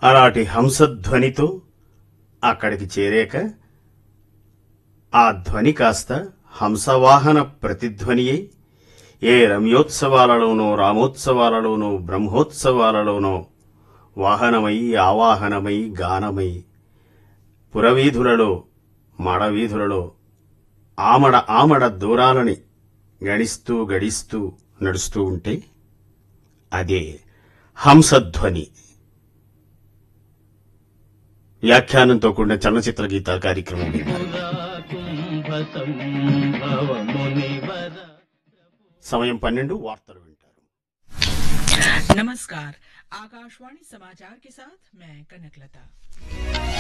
అలాంటి హంసధ్వనితో అక్కడికి చేరాక ఆ ధ్వని కాస్త హంసవాహన ప్రతిధ్వనియై ఏ రమ్యోత్సవాలలోనో రామోత్సవాలలోనో బ్రహ్మోత్సవాలలోనో వాహనమై ఆవాహనమై గానమై పురవీధులలో మడవీధులలో ఆమడ దూరాలని గడిస్తూ నడుస్తూ ఉంటే అదే హంసధ్వని. వ్యాఖ్యానంతో కూడిన చలనచిత్ర గీతాల కార్యక్రమం విన్నారు. సమయం 12 వార్తలు వింటారు. नमस्कार, आकाशवाणी समाचार के साथ मैं कनकलता।